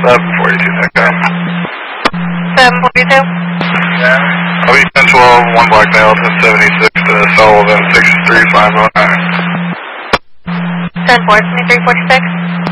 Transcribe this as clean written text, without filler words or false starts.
742, okay. 742? I'll be 1012, 1 black male, 1076 to Sullivan, 63509. 10-4, 2346?